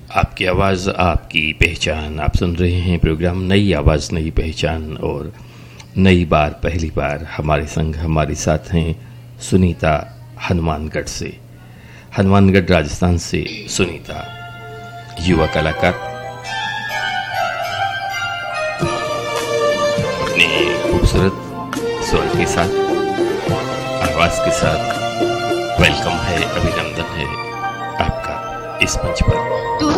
आपकी आवाज़ आपकी पहचान। आप सुन रहे हैं प्रोग्राम नई आवाज़ नई पहचान, और नई बार पहली बार हमारे संग हमारे साथ हैं सुनीता हनुमानगढ़ से, हनुमानगढ़ राजस्थान से। सुनीता युवा कलाकार, अपने खूबसूरत स्वर के साथ, आवाज़ के साथ वेलकम है, अभिनंदन है आपका इस मंच पर।